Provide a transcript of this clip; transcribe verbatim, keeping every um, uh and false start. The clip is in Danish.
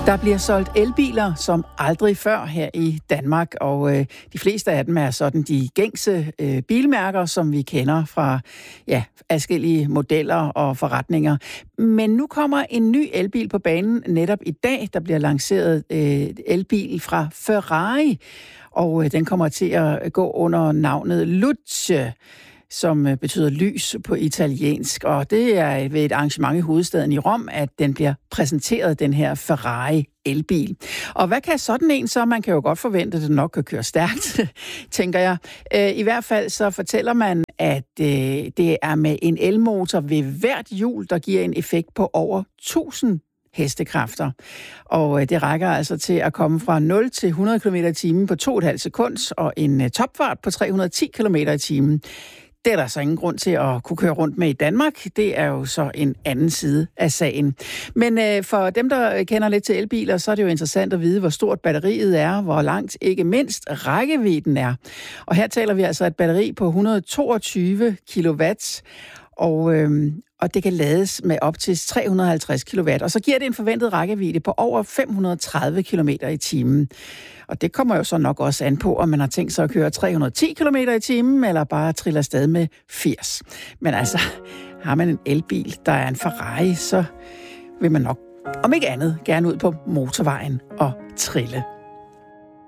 Der bliver solgt elbiler som aldrig før her i Danmark, og øh, de fleste af dem er sådan de gængse øh, bilmærker, som vi kender fra ja, forskellige modeller og forretninger. Men nu kommer en ny elbil på banen netop i dag. Der bliver lanceret øh, elbil fra Ferrari, og øh, den kommer til at gå under navnet Luce, som betyder lys på italiensk. Og det er ved et arrangement i hovedstaden i Rom, at den bliver præsenteret, den her Ferrari elbil. Og hvad kan sådan en så? Man kan jo godt forvente, at den nok kan køre stærkt, tænker jeg. I hvert fald så fortæller man, at det er med en elmotor ved hvert hjul, der giver en effekt på over tusind hestekræfter. Og det rækker altså til at komme fra nul til hundrede kilometer i timen på to komma fem sekund og en topfart på tre hundrede og ti kilometer i timen. Det er der så ingen grund til at kunne køre rundt med i Danmark. Det er jo så en anden side af sagen. Men øh, for dem, der kender lidt til elbiler, så er det jo interessant at vide, hvor stort batteriet er, hvor langt ikke mindst rækkevidden er. Og her taler vi altså et batteri på et hundrede og toogtyve kilowatt, og, øh, og det kan lades med op til tre hundrede og halvtreds kilowatt. Og så giver det en forventet rækkevidde på over fem hundrede og tredive kilometer i timen. Og det kommer jo så nok også an på, om man har tænkt sig at køre tre hundrede og ti kilometer i timen, eller bare trille afsted med firs. Men altså, har man en elbil, der er en Ferrari, så vil man nok, om ikke andet, gerne ud på motorvejen og trille.